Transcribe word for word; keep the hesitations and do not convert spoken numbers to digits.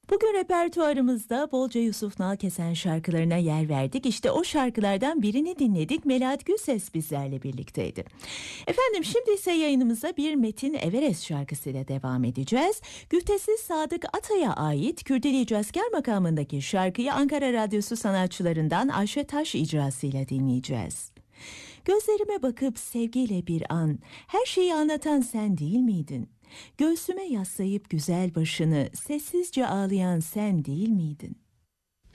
Bugün repertuarımızda bolca Yusuf Nalkesen şarkılarına yer verdik. İşte o şarkılardan birini dinledik. Melahat Gülses bizlerle birlikteydi. Efendim şimdi ise yayınımıza bir Metin Everest şarkısıyla devam edeceğiz. Güftesiz Sadık Atay'a ait Kürdili Cazkar makamındaki şarkıyı Ankara Radyosu sanatçılarından Ayşe Taş icrasıyla dinleyeceğiz. Gözlerime bakıp sevgiyle bir an, her şeyi anlatan sen değil miydin? Göğsüme yaslayıp güzel başını sessizce ağlayan sen değil miydin?